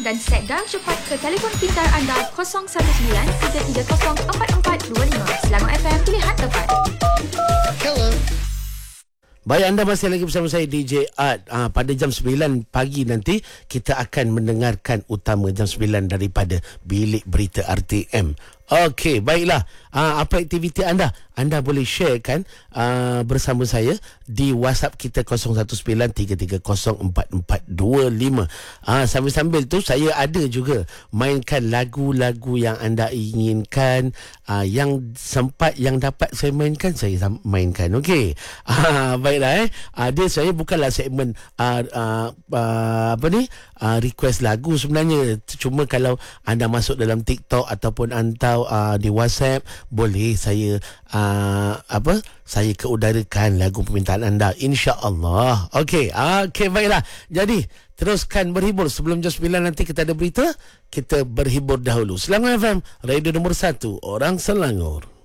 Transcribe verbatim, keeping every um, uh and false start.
dan set dial cepat ke telefon pintar anda kosong satu sembilan tiga tiga kosong empat empat dua lima. Selangor F M, pilihan tepat. Hello. Baik, anda masih lagi bersama saya D J Art. Ah, pada jam sembilan pagi nanti kita akan mendengarkan utama jam sembilan daripada Bilik Berita R T M. Okey, baiklah. Ah, apa aktiviti anda? Anda boleh sharekan uh, bersama saya di WhatsApp kita kosong satu sembilan tiga tiga kosong empat empat dua lima. Ah, sambil-sambil tu saya ada juga mainkan lagu-lagu yang anda inginkan, uh, yang sempat yang dapat saya mainkan saya mainkan. Okey. Ah, baiklah eh. Ah, dia saya bukanlah segmen uh, uh, uh, apa ni? Uh, request lagu sebenarnya. Cuma kalau anda masuk dalam TikTok ataupun anda uh, di WhatsApp, boleh saya uh, apa saya keudarakan lagu permintaan anda, insya-Allah. Okey, okey, baiklah. Jadi teruskan berhibur. Sebelum jam sembilan nanti kita ada berita. Kita berhibur dahulu. Selangor F M, radio nombor satu orang Selangor.